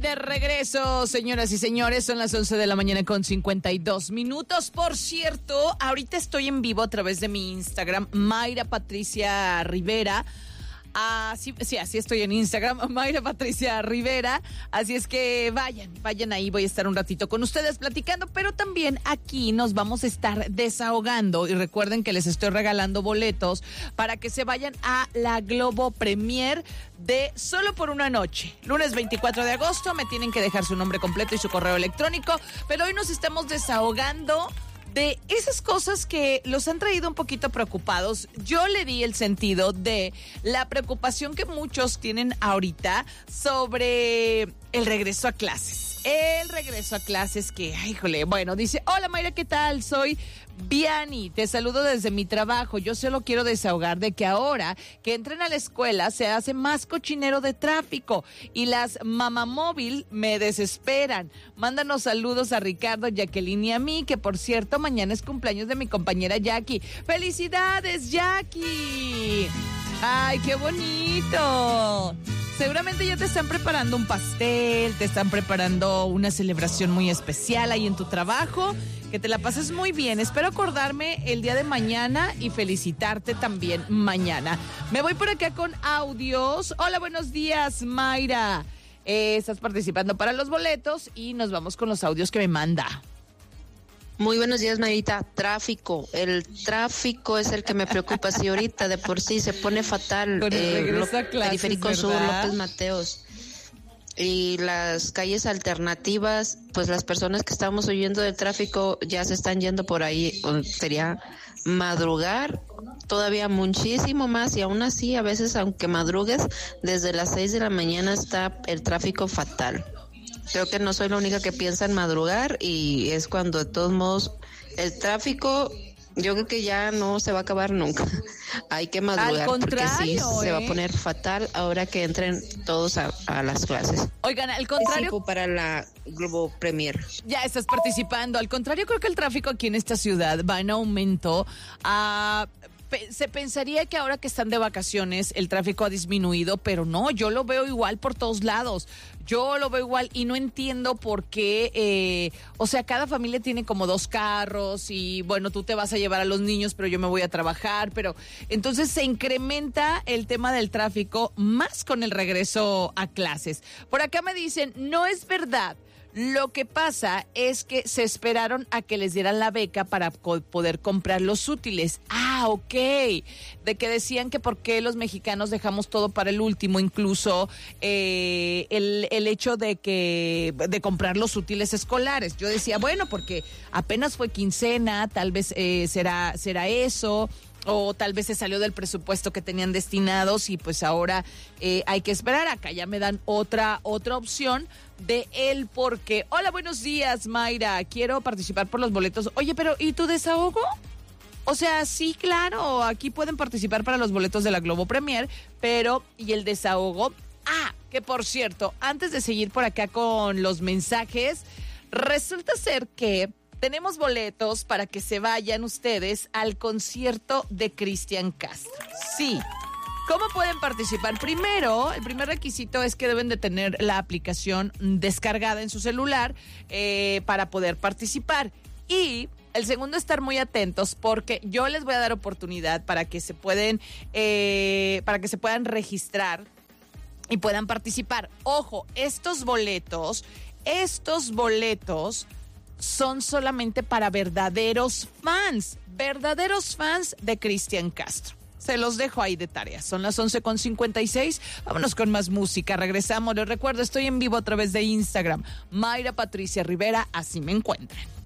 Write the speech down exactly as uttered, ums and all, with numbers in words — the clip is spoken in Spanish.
de regreso, señoras y señores, son las once de la mañana con cincuenta y dos minutos. Por cierto, ahorita estoy en vivo a través de mi Instagram, Mayra Patricia Rivera. Ah, sí, sí, así estoy en Instagram, Mayra Patricia Rivera. Así es que vayan, vayan ahí, voy a estar un ratito con ustedes platicando, pero también aquí nos vamos a estar desahogando. Y recuerden que les estoy regalando boletos para que se vayan a la Globo Premier de Solo por una Noche. Lunes veinticuatro de agosto, me tienen que dejar su nombre completo y su correo electrónico, pero hoy nos estamos desahogando de esas cosas que los han traído un poquito preocupados. Yo le di el sentido de la preocupación que muchos tienen ahorita sobre el regreso a clases. El regreso a clases que, ay, híjole, bueno, dice, hola Mayra, ¿qué tal? Soy Viani, te saludo desde mi trabajo. Yo solo quiero desahogar de que ahora que entren a la escuela se hace más cochinero de tráfico y las mamamóvil me desesperan. Mándanos saludos a Ricardo, Jacqueline y a mí, que por cierto mañana es cumpleaños de mi compañera Jackie. ¡Felicidades, Jackie! ¡Ay, qué bonito! Seguramente ya te están preparando un pastel, te están preparando una celebración muy especial ahí en tu trabajo. Que te la pases muy bien. Espero acordarme el día de mañana y felicitarte también mañana. Me voy por acá con audios. Hola, buenos días, Mayra. Eh, estás participando para los boletos y nos vamos con los audios que me manda. Muy buenos días, Mayrita. Tráfico. El tráfico es el que me preocupa. Si ahorita de por sí se pone fatal. Con el eh, regreso a clases, Periférico ¿verdad? Sur, López Mateos. Y las calles alternativas, pues las personas que estamos huyendo del tráfico ya se están yendo por ahí. Sería madrugar todavía muchísimo más, y aún así a veces aunque madrugues, desde las seis de la mañana está el tráfico fatal. Creo que no soy la única que piensa en madrugar, y es cuando de todos modos el tráfico, yo creo que ya no se va a acabar nunca. Hay que madrugar porque sí, se va a poner fatal ahora que entren todos a, a las clases. Oigan, al contrario, para la Globo Premier. Ya estás participando. Al contrario, creo que el tráfico aquí en esta ciudad va en aumento. Ah, pe- se pensaría que ahora que están de vacaciones el tráfico ha disminuido, pero no, yo lo veo igual por todos lados. Yo lo veo igual y no entiendo por qué, eh, o sea, cada familia tiene como dos carros y bueno, tú te vas a llevar a los niños, pero yo me voy a trabajar, pero entonces se incrementa el tema del tráfico más con el regreso a clases. Por acá me dicen, no es verdad. Lo que pasa es que se esperaron a que les dieran la beca para co- poder comprar los útiles. Ah, ok. De que decían que por qué los mexicanos dejamos todo para el último, incluso eh, el, el hecho de que de comprar los útiles escolares. Yo decía, bueno, porque apenas fue quincena, tal vez eh, será, será eso. O tal vez se salió del presupuesto que tenían destinados y pues ahora eh, hay que esperar. Acá ya me dan otra otra opción de el por qué. Hola, buenos días, Mayra. Quiero participar por los boletos. Oye, pero ¿y tu desahogo? O sea, sí, claro, aquí pueden participar para los boletos de la Globo Premier, pero ¿y el desahogo? Ah, que por cierto, antes de seguir por acá con los mensajes, resulta ser que tenemos boletos para que se vayan ustedes al concierto de Cristian Castro. Sí. ¿Cómo pueden participar? Primero, el primer requisito es que deben de tener la aplicación descargada en su celular eh, para poder participar. Y el segundo, estar muy atentos porque yo les voy a dar oportunidad para que se pueden, eh, para que se puedan registrar y puedan participar. Ojo, estos boletos, estos boletos son solamente para verdaderos fans, verdaderos fans de Cristian Castro. Se los dejo ahí de tarea. Son las once con cincuenta y seis. Vámonos con más música. Regresamos. Les recuerdo, estoy en vivo a través de Instagram. Mayra Patricia Rivera, así me encuentran.